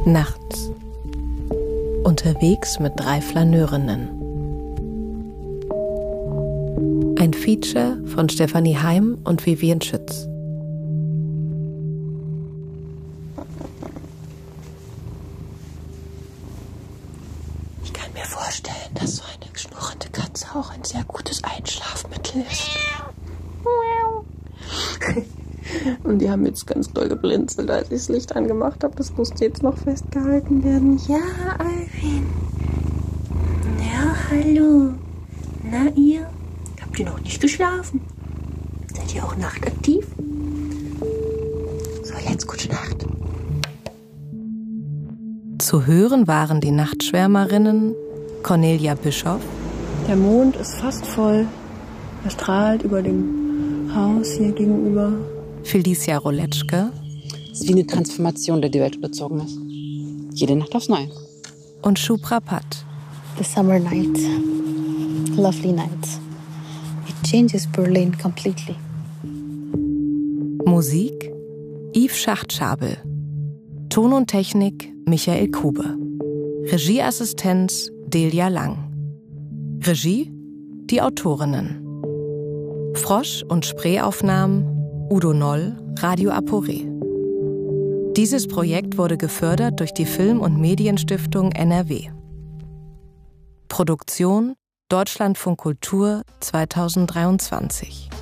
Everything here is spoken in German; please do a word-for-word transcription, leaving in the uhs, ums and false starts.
Nachts. Unterwegs mit drei Flaneurinnen. Ein Feature von Stefanie Heim und Vivian Schütz. Ich kann mir vorstellen, dass so eine schnurrende Katze auch ein sehr gutes Einschlafmittel ist. Und die haben jetzt ganz doll geblinzelt, als ich das Licht angemacht habe. Das musste jetzt noch festgehalten werden. Ja, Alvin. Ja, hallo. Na, ihr? Habt ihr noch nicht geschlafen? Seid ihr auch nachtaktiv? So, jetzt gute Nacht. Zu hören waren die Nachtschwärmerinnen Cornelia Bischoff. Der Mond ist fast voll. Er strahlt über dem Haus hier gegenüber. Felicia Roletschke. Es ist wie eine Transformation, der die Welt überzogen ist. Jede Nacht aufs Neue. Und Shubhra Bhatt. The summer night. Lovely night. It changes Berlin completely. Musik Yves Schachtschabel. Ton und Technik Michael Kube. Regieassistenz Delia Lang. Regie die Autorinnen. Frosch- und Sprayaufnahmen Udo Noll, Radio Aporé. Dieses Projekt wurde gefördert durch die Film- und Medienstiftung N R W. Produktion Deutschlandfunk Kultur zweitausenddreiundzwanzig.